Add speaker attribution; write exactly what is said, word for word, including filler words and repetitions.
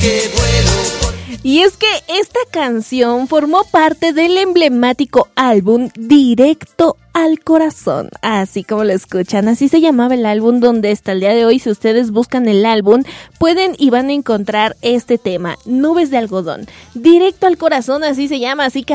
Speaker 1: Y es que esta canción formó parte del emblemático álbum Directo al Corazón, así como lo escuchan, así se llamaba el álbum, donde hasta el día de hoy, si ustedes buscan el álbum, pueden y van a encontrar este tema, Nubes de Algodón, Directo al Corazón, así se llama, así que